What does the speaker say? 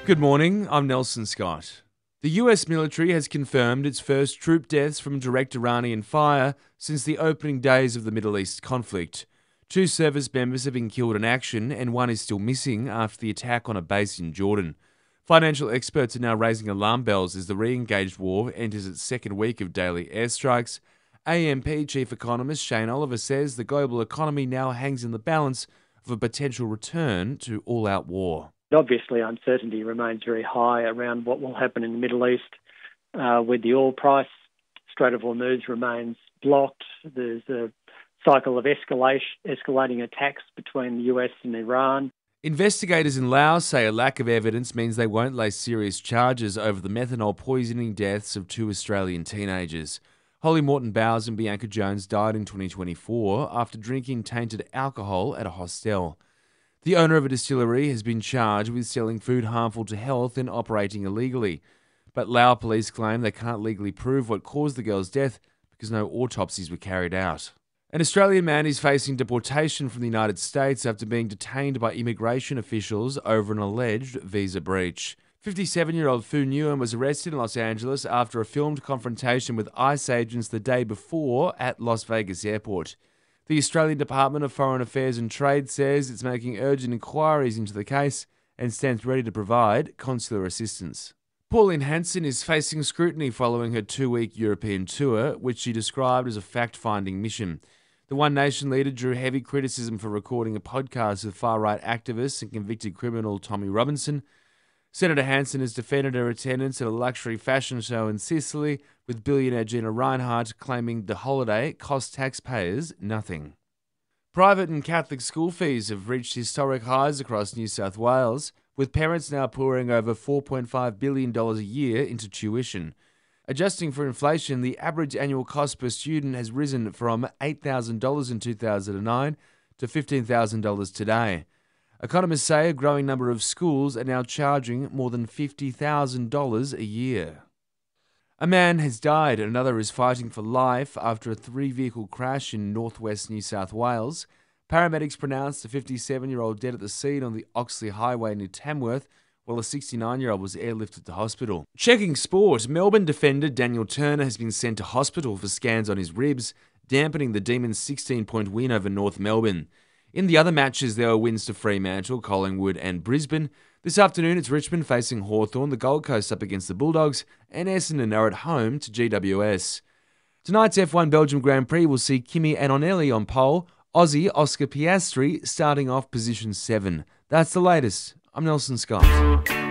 Good morning, I'm Nelson Scott. The US military has confirmed its first troop deaths from direct Iranian fire since the opening days of the Middle East conflict. 2 service members have been killed in action and one is still missing after the attack on a base in Jordan. Financial experts are now raising alarm bells as the re-engaged war enters its second week of daily airstrikes. AMP chief economist Shane Oliver says the global economy now hangs in the balance of a potential return to all-out war. Obviously, uncertainty remains very high around what will happen in the Middle East with the oil price. Strait of Hormuz remains blocked. There's a cycle of escalating attacks between the US and Iran. Investigators in Laos say a lack of evidence means they won't lay serious charges over the methanol poisoning deaths of 2 Australian teenagers. Holly Morton Bowes and Bianca Jones died in 2024 after drinking tainted alcohol at a hostel. The owner of a distillery has been charged with selling food harmful to health and operating illegally. But Lao police claim they can't legally prove what caused the girl's death because no autopsies were carried out. An Australian man is facing deportation from the United States after being detained by immigration officials over an alleged visa breach. 57-year-old Fu Nguyen was arrested in Los Angeles after a filmed confrontation with ICE agents the day before at Las Vegas Airport. The Australian Department of Foreign Affairs and Trade says it's making urgent inquiries into the case and stands ready to provide consular assistance. Pauline Hanson is facing scrutiny following her 2-week European tour, which she described as a fact-finding mission. The One Nation leader drew heavy criticism for recording a podcast with far-right activist and convicted criminal Tommy Robinson. Senator Hanson has defended her attendance at a luxury fashion show in Sicily, with billionaire Gina Rinehart claiming the holiday cost taxpayers nothing. Private and Catholic school fees have reached historic highs across New South Wales, with parents now pouring over $4.5 billion a year into tuition. Adjusting for inflation, the average annual cost per student has risen from $8,000 in 2009 to $15,000 today. Economists say a growing number of schools are now charging more than $50,000 a year. A man has died and another is fighting for life after a 3-vehicle crash in northwest New South Wales. Paramedics pronounced a 57-year-old dead at the scene on the Oxley Highway near Tamworth, while a 69-year-old was airlifted to hospital. Checking sport, Melbourne defender Daniel Turner has been sent to hospital for scans on his ribs, dampening the Demons' 16-point win over North Melbourne. In the other matches, there were wins to Fremantle, Collingwood and Brisbane. This afternoon, it's Richmond facing Hawthorn, the Gold Coast up against the Bulldogs, and Essendon are at home to GWS. Tonight's F1 Belgium Grand Prix will see Kimi Antonelli on pole, Aussie Oscar Piastri starting off position 7. That's the latest. I'm Nelson Scott.